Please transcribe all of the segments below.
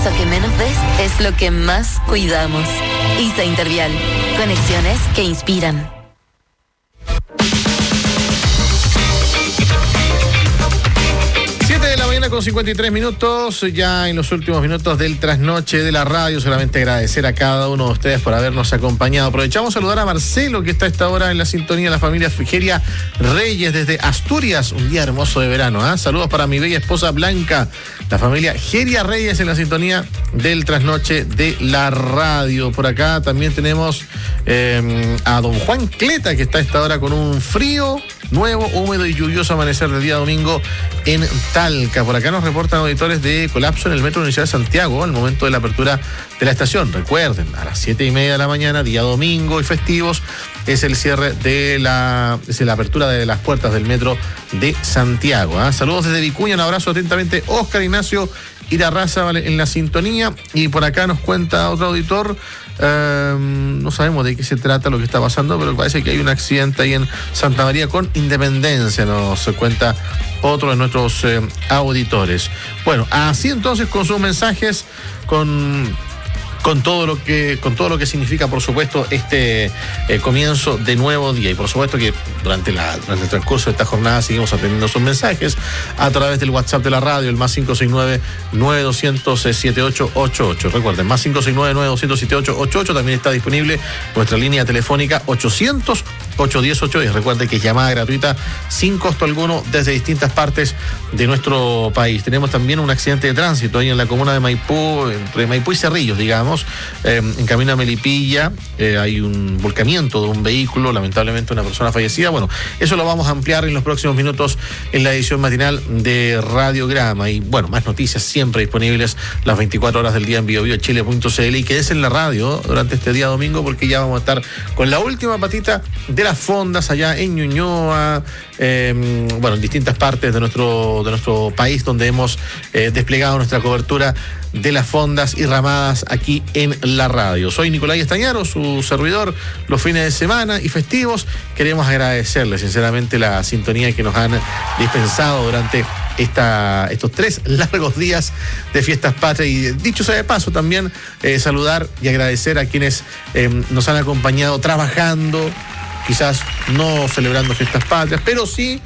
Eso que menos ves es lo que más cuidamos. ISA Intervial. Conexiones que inspiran. Con 53 minutos, ya en los últimos minutos del trasnoche de la radio. Solamente agradecer a cada uno de ustedes por habernos acompañado. Aprovechamos a saludar a Marcelo, que está a esta hora en la sintonía de la familia Geria Reyes desde Asturias. Un día hermoso de verano, ¿eh? Saludos para mi bella esposa Blanca, la familia Geria Reyes en la sintonía del trasnoche de la radio. Por acá también tenemos a don Juan Cleta, que está a esta hora con un frío nuevo, húmedo y lluvioso amanecer del día domingo en Talca. Por acá nos reportan auditores de colapso en el Metro Universidad de Santiago al momento de la apertura de la estación. Recuerden, a las 7:30 de la mañana, día domingo y festivos, es el cierre de la apertura de las puertas del Metro de Santiago. Saludos desde Vicuña, un abrazo atentamente, Oscar Ignacio Irarraza en la sintonía. Y por acá nos cuenta otro auditor, no sabemos de qué se trata lo que está pasando, pero parece que hay un accidente ahí en Santa María con Independencia, nos cuenta otro de nuestros auditores. Bueno, así entonces con sus mensajes, con todo lo que significa, por supuesto, este comienzo de nuevo día. Y por supuesto que durante el transcurso de esta jornada seguimos atendiendo sus mensajes a través del WhatsApp de la radio, el más 569-9200-7888. Recuerden, más 569-9200-7888. También está disponible nuestra línea telefónica 800-810-810. Recuerden que es llamada gratuita sin costo alguno desde distintas partes de nuestro país. Tenemos también un accidente de tránsito ahí en la comuna de Maipú, entre Maipú y Cerrillos, digamos. En camino a Melipilla, hay un volcamiento de un vehículo, lamentablemente una persona fallecida. Bueno, eso lo vamos a ampliar en los próximos minutos en la edición matinal de Radiograma. Y bueno, más noticias siempre disponibles las 24 horas del día en biobiochile.cl. Y quédese en la radio durante este día domingo, porque ya vamos a estar con la última patita de las fondas allá en Ñuñoa, bueno, en distintas partes de nuestro país donde hemos desplegado nuestra cobertura de las fondas y ramadas aquí en la radio. Soy Nicolás Estañaro, su servidor, los fines de semana y festivos. Queremos agradecerles sinceramente la sintonía que nos han dispensado durante estos 3 largos días de fiestas patrias. Y dicho sea de paso, también saludar y agradecer a quienes nos han acompañado trabajando, quizás no celebrando fiestas patrias, pero sí,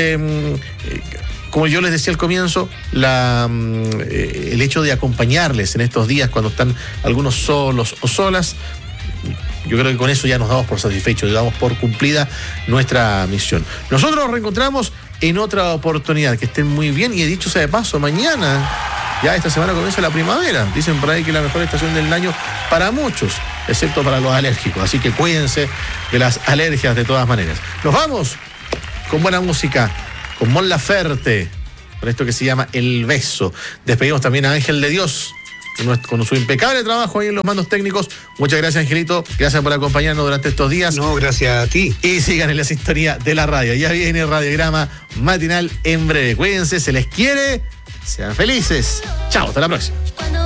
como yo les decía al comienzo, el hecho de acompañarles en estos días cuando están algunos solos o solas, yo creo que con eso ya nos damos por satisfechos, damos por cumplida nuestra misión. Nosotros nos reencontramos en otra oportunidad. Que estén muy bien. Y dicho sea de paso, mañana, ya esta semana comienza la primavera. Dicen por ahí que es la mejor estación del año para muchos, excepto para los alérgicos. Así que cuídense de las alergias de todas maneras. Nos vamos con buena música, con Mon Laferte, con esto que se llama El Beso. Despedimos también a Ángel de Dios con su impecable trabajo ahí en los mandos técnicos. Muchas gracias, Angelito. Gracias por acompañarnos durante estos días. No, gracias a ti. Y sigan en la sintonía de la radio. Ya viene el Radiograma matinal en breve. Cuídense, se les quiere. Sean felices. Chao, hasta la próxima.